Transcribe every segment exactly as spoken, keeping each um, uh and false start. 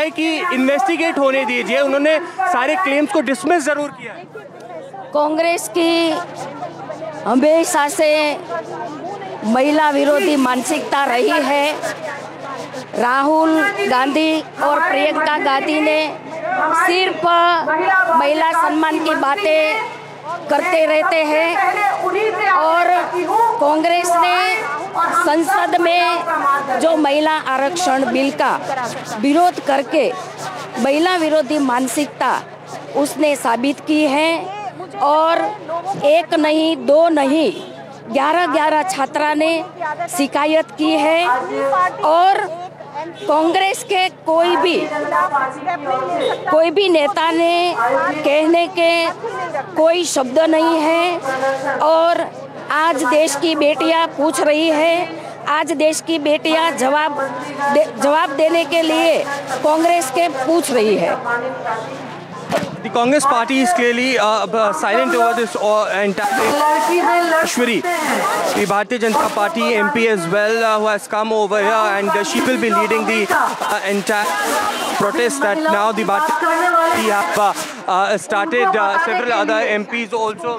है कि इन्वेस्टिगेट होने दीजिए, उन्होंने सारे क्लेम्स को डिसमिस जरूर किया है। कांग्रेस की हमेशा से महिला विरोधी मानसिकता रही है। राहुल गांधी और प्रियंका गांधी ने सिर्फ महिला सम्मान की बातें करते रहते हैं और कांग्रेस ने संसद में जो महिला आरक्षण बिल का विरोध करके महिला विरोधी मानसिकता उसने साबित की है और एक नहीं दो नहीं ग्यारह ग्यारह छात्रा ने शिकायत की है और कांग्रेस के कोई भी कोई भी नेता ने कहने के कोई शब्द नहीं है। और आज देश की बेटियां पूछ रही है, आज देश की बेटियां जवाब दे, जवाब देने के लिए कांग्रेस के पूछ रही है। The Congress party is clearly uh, silent over this uh, entire Ashwari, the Bharatiya Janata Party M P as well, uh, who has come over here, and uh, she will be leading the uh, entire protest that now the Bharatiya Party have uh, uh, started. Uh, several other M Ps also.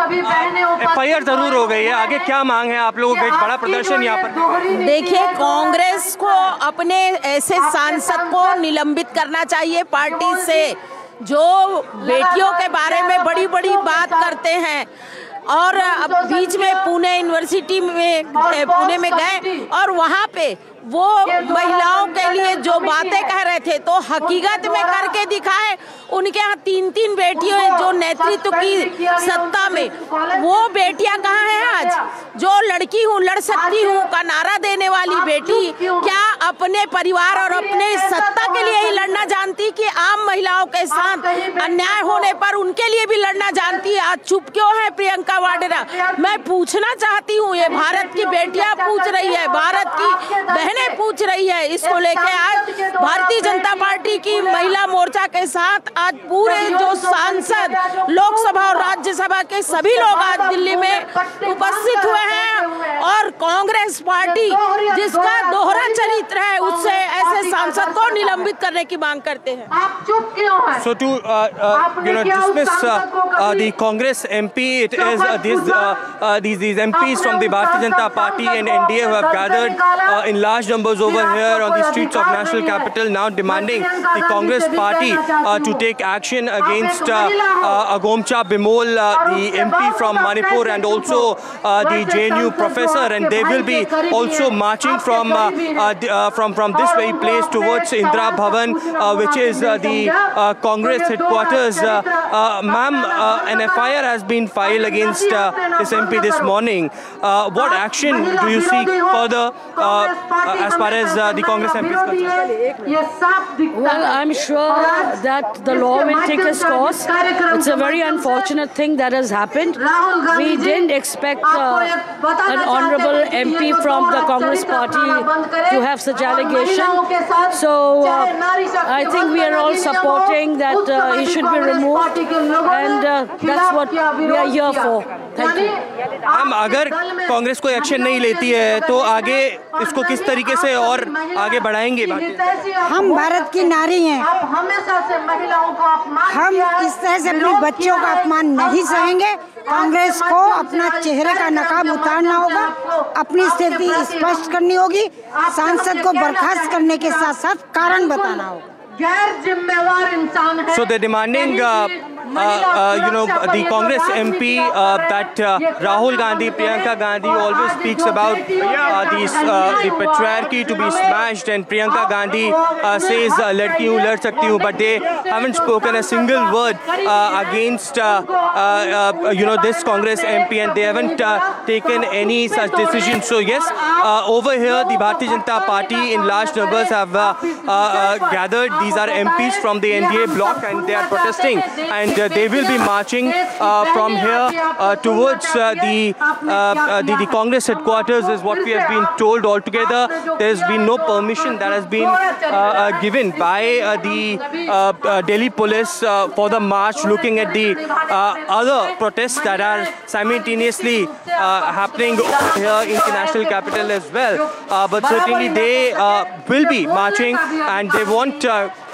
F I R जरूर हो गई है, आगे क्या मांग है आप लोगों का? एक बड़ा प्रदर्शन यहाँ पर। देखिए, कांग्रेस को अपने ऐसे सांसद को निलंबित करना चाहिए पार्टी से जो बेटियों के बारे में बड़ी बड़ी बात करते हैं। और अब बीच में पुणे यूनिवर्सिटी में पुणे में गए और वहाँ पे वो महिलाओं के लिए जो बातें कह रहे थे तो हकीकत में करके दिखाए। उनके यहाँ तीन तीन बेटियों हैं जो नेतृत्व की सत्ता में, वो बेटियां कहाँ हैं आज? जो लड़की हूँ लड़ सकती हूँ का नारा देने वाली बेटी क्या अपने परिवार और अपने सत्ता के लिए ही लड़ना जानती कि आम महिलाओं के साथ अन्याय होने पर उनके लिए भी लड़ना जानती है? आज चुप क्यों है प्रियंका वाड्रा? मैं पूछना चाहती हूँ, ये भारत की बेटियां पूछ रही है, भारत की बहनें पूछ रही है, इसको लेके आज भारतीय जनता पार्टी की महिला मोर्चा के साथ आज पूरे जो सांसद लोकसभा और राज्यसभा के सभी लोग आज दिल्ली में उपस्थित हुए हैं और कांग्रेस पार्टी जिसका दोहरा चरित्र है उससे ऐसे सांसद को निलंबित करने की मांग करते हैं। आप चुप क्यों हैं? So to uh, uh, you know dismiss uh, uh, the Congress M P, it is uh, these uh, uh, these these M Ps from the Bharatiya Janata Party and N D A who have gathered uh, in large numbers over here on the streets of national capital, now demanding the Congress party uh, to take action against uh, uh, Agomcha Bimol, uh, the M P from Manipur, and also uh, the J N U professor, and they will be also marching from uh, uh, the, uh, from from this very place towards Indira Bhavan, uh, which is uh, the uh, Congress headquarters. Uh, uh, Ma'am, uh, an F I R has been filed against uh, this M P this morning. Uh, what action do you seek further uh, uh, as far as uh, the Congress M P is concerned? Well, I'm sure that the law will take its course. It's a very unfortunate thing that has happened. We didn't expect uh, an honorable M P from the Congress party to have such allegation. So uh, I think we are all supporting that uh, he should be removed, and uh, that's what we are here for. Thank you. हम अगर कांग्रेस कोई action नहीं लेती है तो आगे इसको किस तरीके से और आगे बढ़ाएंगे? हम भारत की नारी हैं, हम इस तरह से अपने बच्चों का अपमान नहीं सहेंगे। कांग्रेस को अपना चेहरे का नकाब उतारना होगा, अपनी स्थिति स्पष्ट करनी होगी, सांसद को बर्खास्त करने के साथ साथ कारण बताना होगा। So they're demanding, uh, uh, uh, you know, the Congress M P uh, that uh, Rahul Gandhi, Priyanka Gandhi always speaks about uh, these, uh, the patriarchy to be smashed, and Priyanka Gandhi uh, says uh, "ladki hu, lad sakti hu," but they haven't spoken a single word uh, against, uh, uh, uh, you know, this Congress M P, and they haven't uh, taken any such decision. So yes, uh, over here the Bharatiya Janata Party in large numbers have uh, uh, uh, gathered. These are M Ps from the N D A bloc, and they are protesting, and uh, they will be marching uh, from here uh, towards uh, the, uh, uh, the the Congress headquarters, is what we have been told. Altogether, there has been no permission that has been uh, uh, given by uh, the uh, uh, Delhi police uh, for the march. Looking at the uh, other protests that are simultaneously uh, happening here in the national capital as well, uh, but certainly they uh, will be marching, and they want Uh,